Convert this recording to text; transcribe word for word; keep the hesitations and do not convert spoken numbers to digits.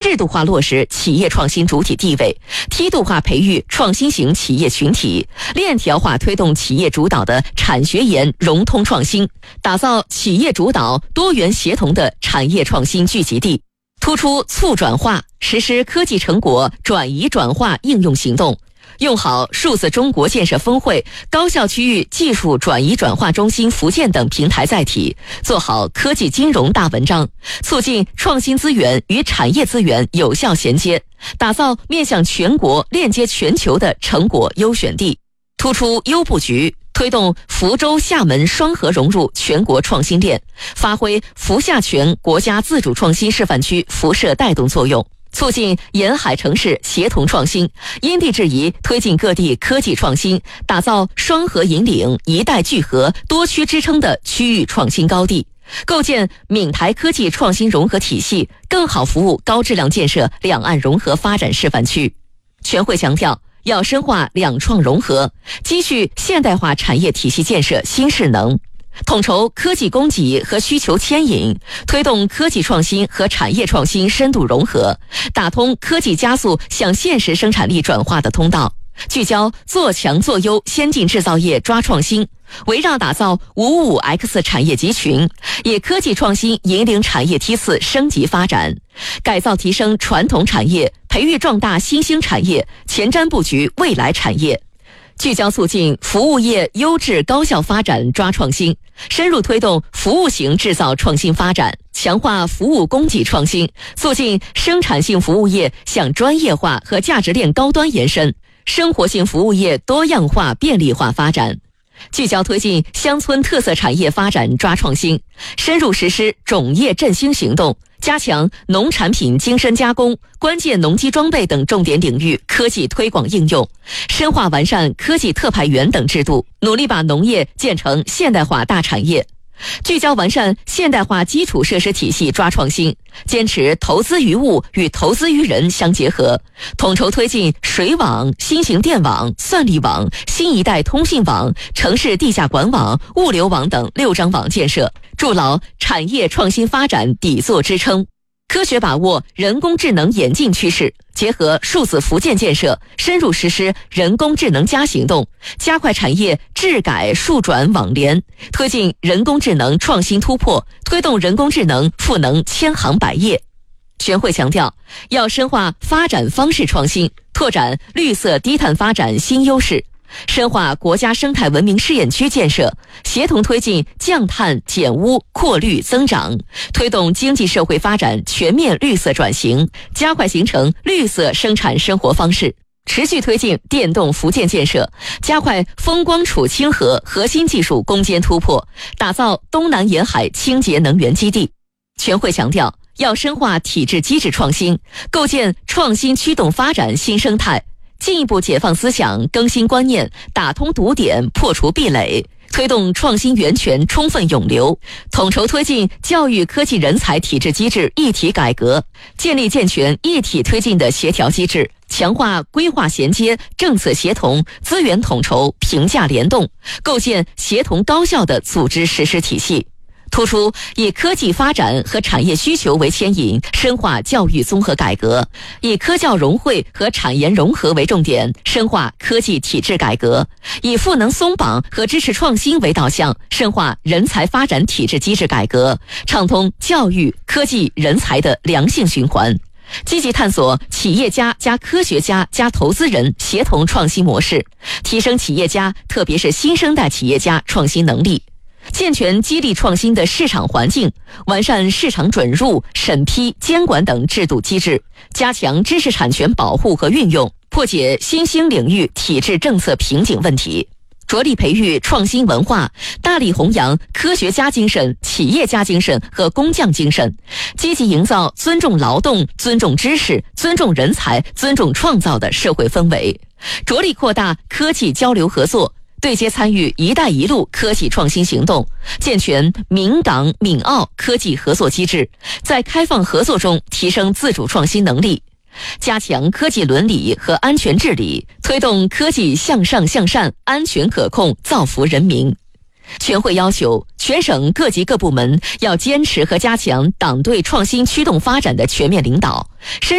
制度化落实企业创新主体地位，梯度化培育创新型企业群体，链条化推动企业主导的产学研融通创新，打造企业主导多元协同的产业创新聚集地，突出促转化，实施科技成果转移转化应用行动，用好数字中国建设峰会、高校区域技术转移转化中心福建等平台载体，做好科技金融大文章，促进创新资源与产业资源有效衔接，打造面向全国、链接全球的成果优选地，突出优布局，推动福州、厦门双核融入全国创新链，发挥福厦全国家自主创新示范区辐射带动作用，促进沿海城市协同创新，因地制宜推进各地科技创新，打造双核引领、一带聚合、多区支撑的区域创新高地，构建闽台科技创新融合体系，更好服务高质量建设两岸融合发展示范区。全会强调，要深化两创融合，积蓄现代化产业体系建设新势能，统筹科技供给和需求牵引，推动科技创新和产业创新深度融合，打通科技加速向现实生产力转化的通道，聚焦做强做优先进制造业抓创新，围绕打造 五五 X 产业集群，以科技创新引领产业梯次升级发展，改造提升传统产业，培育壮大新兴产业，前瞻布局未来产业，聚焦促进服务业优质高效发展抓创新，深入推动服务型制造创新发展，强化服务供给创新，促进生产性服务业向专业化和价值链高端延伸，生活性服务业多样化便利化发展。聚焦推进乡村特色产业发展抓创新，深入实施种业振兴行动，加强农产品精深加工、关键农机装备等重点领域科技推广应用，深化完善科技特派员等制度，努力把农业建成现代化大产业。聚焦完善现代化基础设施体系抓创新，坚持投资于物与投资于人相结合，统筹推进水网、新型电网、算力网、新一代通信网、城市地下管网、物流网等六张网建设，筑牢产业创新发展底座支撑。科学把握人工智能演进趋势，结合数字福建建设，深入实施人工智能加行动，加快产业智改数转网联，推进人工智能创新突破，推动人工智能赋能千行百业。全会强调，要深化发展方式创新，拓展绿色低碳发展新优势，深化国家生态文明试验区建设，协同推进降碳减污扩绿增长，推动经济社会发展全面绿色转型，加快形成绿色生产生活方式，持续推进电动福建建设，加快风光储氢核核心技术攻坚突破，打造东南沿海清洁能源基地。全会强调，要深化体制机制创新，构建创新驱动发展新生态，进一步解放思想，更新观念，打通堵点，破除壁垒，推动创新源泉充分涌流，统筹推进教育科技人才体制机制一体改革，建立健全一体推进的协调机制，强化规划衔接、政策协同、资源统筹、评价联动，构建协同高效的组织实施体系。突出以科技发展和产业需求为牵引，深化教育综合改革；以科教融汇和产研融合为重点，深化科技体制改革；以赋能松绑和支持创新为导向，深化人才发展体制机制改革，畅通教育、科技、人才的良性循环。积极探索企业家加科学家加投资人协同创新模式，提升企业家，特别是新生代企业家创新能力。健全激励创新的市场环境，完善市场准入、审批、监管等制度机制，加强知识产权保护和运用，破解新兴领域体制政策瓶颈问题，着力培育创新文化，大力弘扬科学家精神、企业家精神和工匠精神，积极营造尊重劳动、尊重知识、尊重人才、尊重创造的社会氛围，着力扩大科技交流合作，对接参与“一带一路”科技创新行动，健全闽港闽澳科技合作机制，在开放合作中提升自主创新能力，加强科技伦理和安全治理，推动科技向上向善、安全可控，造福人民。全会要求全省各级各部门要坚持和加强党对创新驱动发展的全面领导，深